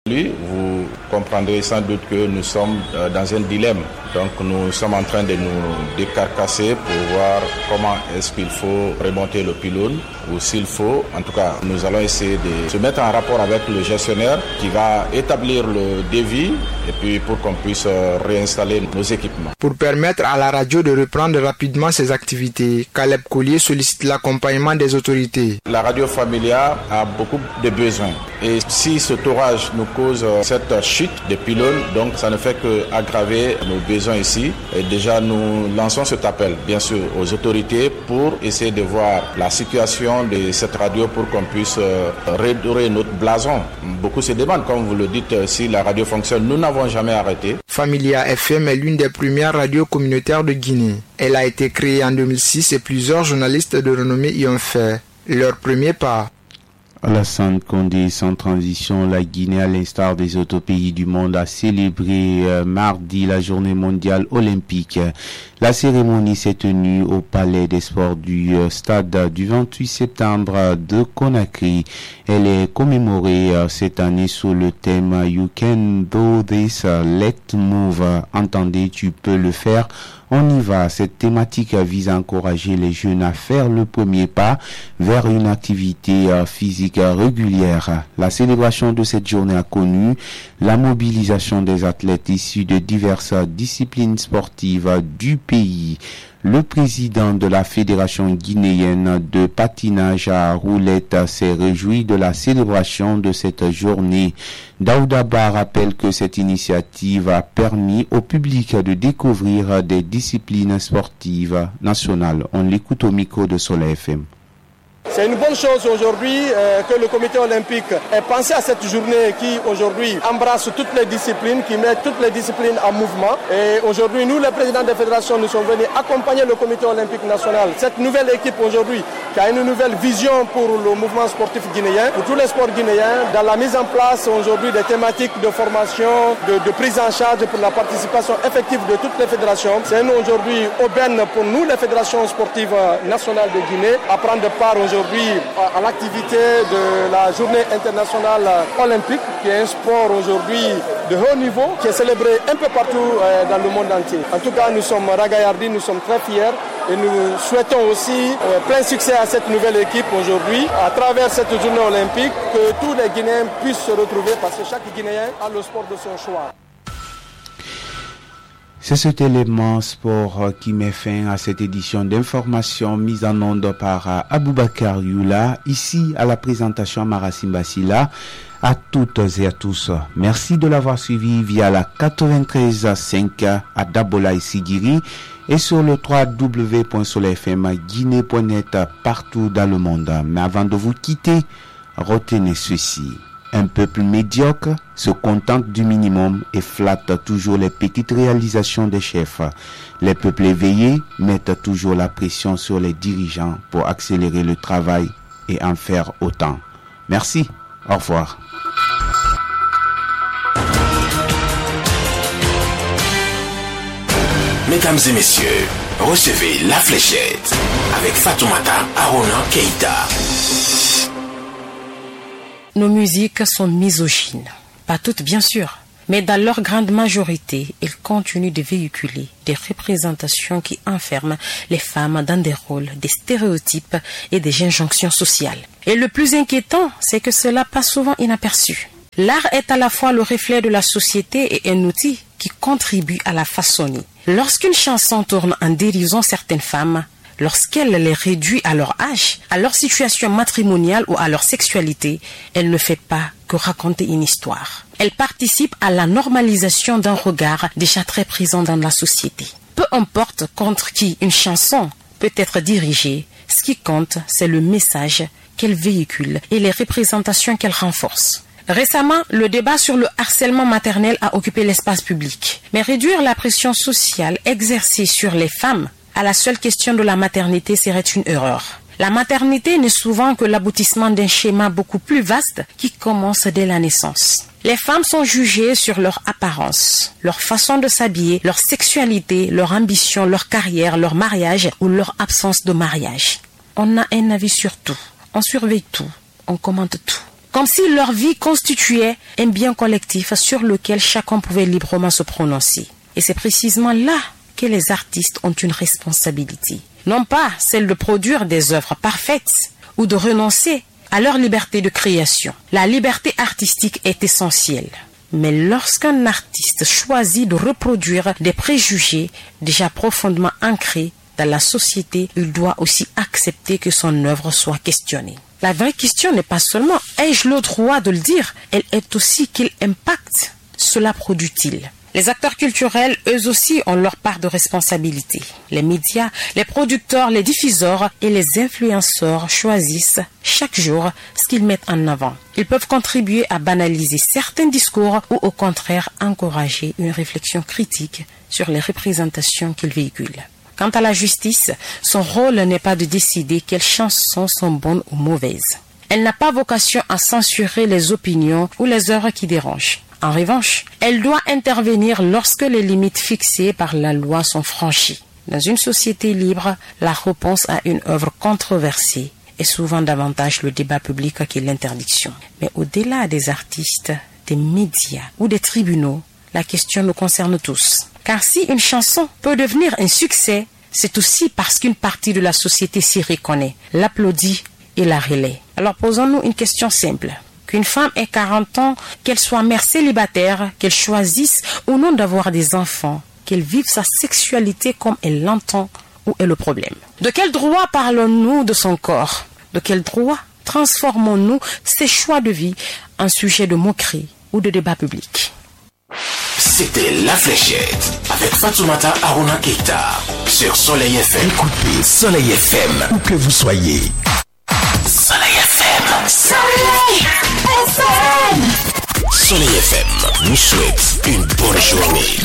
Vous comprendrez sans doute que nous sommes dans un dilemme. Donc nous sommes en train de nous décarcasser pour voir comment est-ce qu'il faut remonter le pylône ou s'il faut, en tout cas, nous allons essayer de se mettre en rapport avec le gestionnaire qui va établir le devis et puis pour qu'on puisse réinstaller nos équipements. Pour permettre à la radio de reprendre rapidement ses activités, Caleb Collier sollicite l'accompagnement des autorités. La radio Familia a beaucoup de besoins et si ce orage nous cause cette chute de pylônes, donc ça ne fait qu'aggraver nos besoins ici. Et déjà nous lançons cet appel bien sûr aux autorités pour essayer de voir la situation de cette radio pour qu'on puisse redorer notre blason. Beaucoup se demandent, comme vous le dites, si la radio fonctionne. Nous n'avons jamais arrêté. Familia FM est l'une des premières radios communautaires de Guinée. Elle a été créée en 2006 et plusieurs journalistes de renommée y ont fait leur premier pas. Alassane Condé, sans transition, la Guinée, à l'instar des autres pays du monde, a célébré mardi la journée mondiale olympique. La cérémonie s'est tenue au Palais des Sports du stade du 28 septembre de Conakry. Elle est commémorée cette année sous le thème You Can Do This, Let's Move. Entendez, tu peux le faire. On y va. Cette thématique vise à encourager les jeunes à faire le premier pas vers une activité physique régulière. La célébration de cette journée a connu la mobilisation des athlètes issus de diverses disciplines sportives du pays. Le président de la Fédération guinéenne de patinage à roulettes s'est réjoui de la célébration de cette journée. Daouda Ba rappelle que cette initiative a permis au public de découvrir des disciplines sportives nationales. On l'écoute au micro de Soleil FM. C'est une bonne chose aujourd'hui que le comité olympique ait pensé à cette journée qui aujourd'hui embrasse toutes les disciplines, qui met toutes les disciplines en mouvement. Et aujourd'hui, nous, les présidents des fédérations, nous sommes venus accompagner le comité olympique national. Cette nouvelle équipe aujourd'hui qui a une nouvelle vision pour le mouvement sportif guinéen, pour tous les sports guinéens, dans la mise en place aujourd'hui des thématiques de formation, de prise en charge pour la participation effective de toutes les fédérations. C'est aujourd'hui aubaine pour nous, les fédérations sportives nationales de Guinée, à prendre part aujourd'hui à l'activité de la journée internationale olympique, qui est un sport aujourd'hui de haut niveau, qui est célébré un peu partout dans le monde entier. En tout cas, nous sommes ragaillardis, nous sommes très fiers et nous souhaitons aussi plein succès à cette nouvelle équipe aujourd'hui, à travers cette journée olympique, que tous les Guinéens puissent se retrouver parce que chaque Guinéen a le sport de son choix. C'est cet élément sport qui met fin à cette édition d'information mise en onde par Aboubakar Youla, ici à la présentation Marassim Bassila. À toutes et à tous, merci de l'avoir suivi via la 93.5 à Dabola et Sigiri et sur le www.soleilfmguinée.net partout dans le monde. Mais avant de vous quitter, retenez ceci. Un peuple médiocre se contente du minimum et flatte toujours les petites réalisations des chefs. Les peuples éveillés mettent toujours la pression sur les dirigeants pour accélérer le travail et en faire autant. Merci, au revoir. Mesdames et messieurs, recevez La Fléchette avec Fatoumata Arona Keïta. Nos musiques sont misogynes. Pas toutes, bien sûr. Mais dans leur grande majorité, elles continuent de véhiculer des représentations qui enferment les femmes dans des rôles, des stéréotypes et des injonctions sociales. Et le plus inquiétant, c'est que cela passe souvent inaperçu. L'art est à la fois le reflet de la société et un outil qui contribue à la façonner. Lorsqu'une chanson tourne en dérision certaines femmes, lorsqu'elle les réduit à leur âge, à leur situation matrimoniale ou à leur sexualité, elle ne fait pas que raconter une histoire. Elle participe à la normalisation d'un regard déjà très présent dans la société. Peu importe contre qui une chanson peut être dirigée, ce qui compte, c'est le message qu'elle véhicule et les représentations qu'elle renforce. Récemment, le débat sur le harcèlement maternel a occupé l'espace public. Mais réduire la pression sociale exercée sur les femmes à la seule question de la maternité serait une erreur. La maternité n'est souvent que l'aboutissement d'un schéma beaucoup plus vaste qui commence dès la naissance. Les femmes sont jugées sur leur apparence, leur façon de s'habiller, leur sexualité, leur ambition, leur carrière, leur mariage ou leur absence de mariage. On a un avis sur tout, on surveille tout, on commente tout. comme si leur vie constituait un bien collectif sur lequel chacun pouvait librement se prononcer. Et c'est précisément là que les artistes ont une responsabilité. Non pas celle de produire des œuvres parfaites ou de renoncer à leur liberté de création. La liberté artistique est essentielle. Mais lorsqu'un artiste choisit de reproduire des préjugés déjà profondément ancrés dans la société, il doit aussi accepter que son œuvre soit questionnée. La vraie question n'est pas seulement « ai-je le droit de le dire ?», elle est aussi « quel impact cela produit-il ?» Les acteurs culturels, eux aussi, ont leur part de responsabilité. Les médias, les producteurs, les diffuseurs et les influenceurs choisissent chaque jour ce qu'ils mettent en avant. Ils peuvent contribuer à banaliser certains discours ou au contraire encourager une réflexion critique sur les représentations qu'ils véhiculent. Quant à la justice, son rôle n'est pas de décider quelles chansons sont bonnes ou mauvaises. Elle n'a pas vocation à censurer les opinions ou les œuvres qui dérangent. En revanche, elle doit intervenir lorsque les limites fixées par la loi sont franchies. Dans une société libre, la réponse à une œuvre controversée est souvent davantage le débat public que l'interdiction. Mais au-delà des artistes, des médias ou des tribunaux, la question nous concerne tous. Car si une chanson peut devenir un succès, c'est aussi parce qu'une partie de la société s'y reconnaît, l'applaudit et la relaie. Alors posons-nous une question simple. Qu'une femme ait 40 ans, qu'elle soit mère célibataire, qu'elle choisisse ou non d'avoir des enfants, qu'elle vive sa sexualité comme elle l'entend, où est le problème? De quel droit parlons-nous de son corps? De quel droit transformons-nous ses choix de vie en sujet de moquerie ou de débat public? C'était La Fléchette avec Fatoumata Aruna Keita sur Soleil FM. Écoutez Soleil FM, où que vous soyez. Soleil FM. Soleil FM. Soleil FM nous souhaite une bonne journée.